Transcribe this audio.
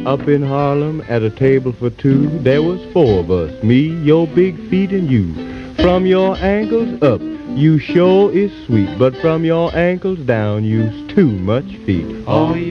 Up in Harlem at a table for two, there was four of us, me, your big feet, and you. From your ankles up, you sure is sweet, but from your ankles down, you's too much feet. Oh,